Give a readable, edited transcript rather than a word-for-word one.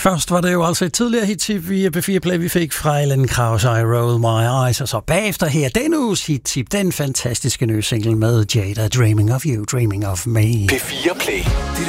Først var det jo altså et tidligere hit-tip via P4 Play, vi fik fra Ellen Krause, I Roll My Eyes, og så bagefter her denne uges hit-tip, den fantastiske nye single med Jada, Dreaming of You, Dreaming of Me. P4 Play.